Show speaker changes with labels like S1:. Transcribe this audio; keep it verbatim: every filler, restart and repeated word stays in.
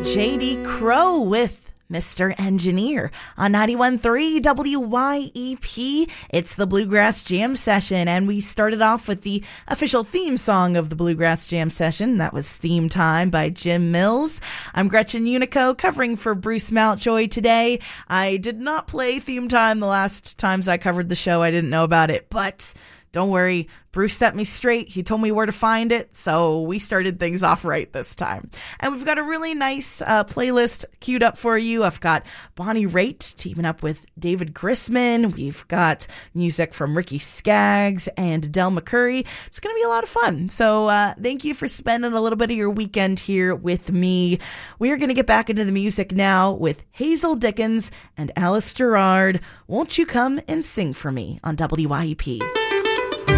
S1: J D Crow with Mister Engineer on ninety-one point three W Y E P. It's the Bluegrass Jam Session, and we started off with the official theme song of the Bluegrass Jam Session. That was Theme Time by Jim Mills. I'm Gretchen Unico, covering for Bruce Mountjoy today. I did not play Theme Time the last times I covered the show. I didn't know about it, but don't worry, Bruce set me straight. He told me where to find it, so we started things off right this time. And we've got a really nice uh, playlist queued up for you. I've got Bonnie Raitt teaming up with David Grisman. We've got music from Ricky Skaggs and Del McCoury. It's going to be a lot of fun. So uh, thank you for spending a little bit of your weekend here with me. We are going to get back into the music now with Hazel Dickens and Alice Gerrard. Won't you come and sing for me on W Y E P?